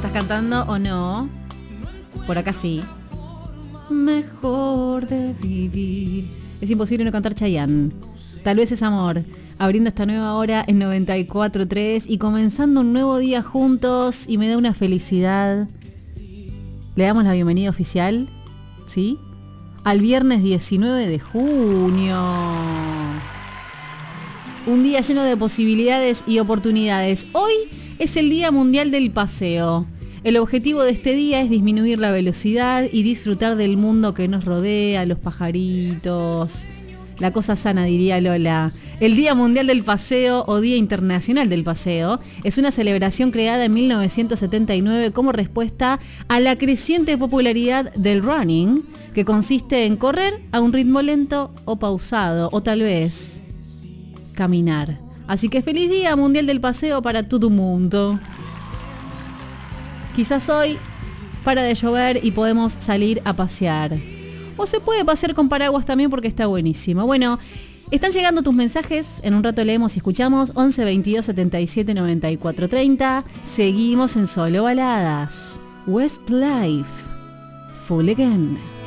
estás cantando o no? Por acá sí. Mejor de vivir. Es imposible no cantar Chayanne. Tal vez es amor. Abriendo esta nueva hora en 94.3 y comenzando un nuevo día juntos y me da una felicidad. Le damos la bienvenida oficial, ¿sí? Al viernes 19 de junio. Un día lleno de posibilidades y oportunidades. Hoy es el Día Mundial del Paseo. El objetivo de este día es disminuir la velocidad y disfrutar del mundo que nos rodea, los pajaritos. La cosa sana, diría Lola. El Día Mundial del Paseo o Día Internacional del Paseo es una celebración creada en 1979 como respuesta a la creciente popularidad del running, que consiste en correr a un ritmo lento o pausado, o tal vez caminar. Así que feliz Día Mundial del Paseo para todo el mundo. Quizás hoy para de llover y podemos salir a pasear. O se puede pasear con paraguas también porque está buenísimo. Bueno, están llegando tus mensajes. En un rato leemos y escuchamos. 11 22 77 94 30. Seguimos en Solo Baladas. Westlife. Full Again.